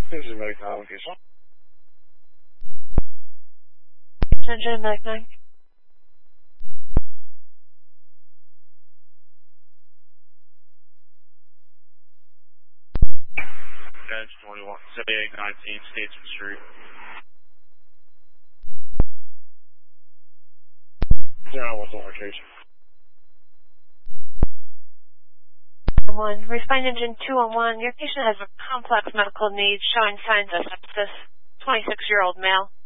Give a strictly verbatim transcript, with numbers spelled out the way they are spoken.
This is Medic nine, okay, so. Attention, Medic nine. Edge twenty-one, seventy-eight nineteen, Statesman Street. Zero, what's the location? one. Respond engine two one one. Your patient has a complex medical needs showing signs of sepsis. twenty-six-year-old male.